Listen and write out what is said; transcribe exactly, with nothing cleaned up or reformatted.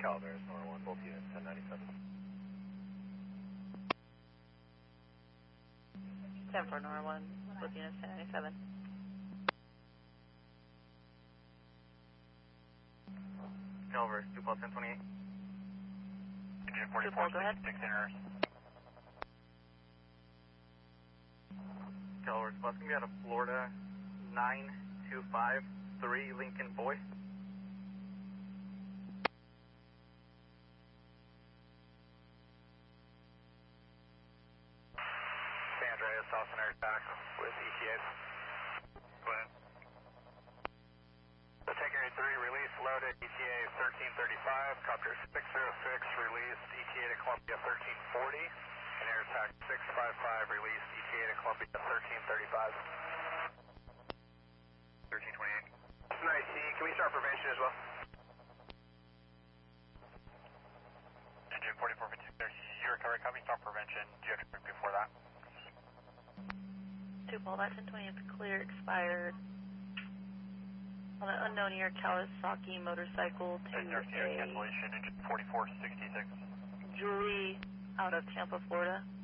Calaveras, Nora one, both units, ten ninety-seven. ten four, Nora one, both units, ten ninety-seven. Calaveras, two Paul ten twenty-eight. Engine forty-four, go ahead. six errors. Calaveras, bus gonna be out of Florida, nine two five three Lincoln Boy. San Andreas, Dawson Air Tax with E T A. Go ahead. The Tank Area three, release loaded, E T A thirteen thirty-five, Copter six oh six, released, E T A to Columbia thirteen forty, and Air Tax six five five, released, E T A to Columbia thirteen thirty-five. thirteen twenty-eight. Nice, can we start prevention as well? Engine forty-four fifty-six, you're recovery, copy, start prevention, do you have anything before that? two Paul, that ten twenty-eight clear, expired. On an unknown air Kawasaki motorcycle to N R C a cancellation, engine forty-four sixty-six. Julie out of Tampa, Florida.